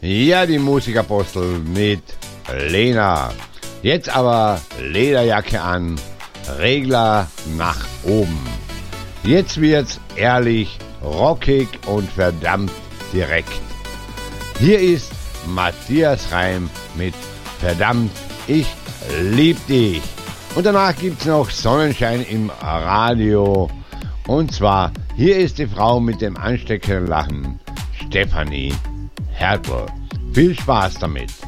Ja, die Musikapostel mit Lena. Jetzt aber Lederjacke an, Regler nach oben. Jetzt wird's ehrlich, rockig und verdammt direkt. Hier ist Matthias Reim mit Verdammt, ich lieb dich. Und danach gibt's noch Sonnenschein im Radio. Und zwar, hier ist die Frau mit dem ansteckenden Lachen, Stefanie Hertel. Viel Spaß damit.